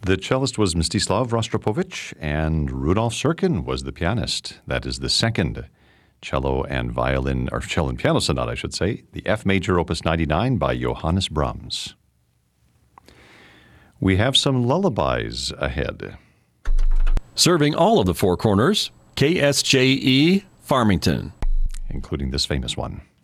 The cellist was Mstislav Rostropovich, and Rudolf Serkin was the pianist. That is the second cello and piano sonata, I should say, the F major, opus 99 by Johannes Brahms. We have some lullabies ahead. Serving all of the Four Corners, KSJE Farmington. Including this famous one.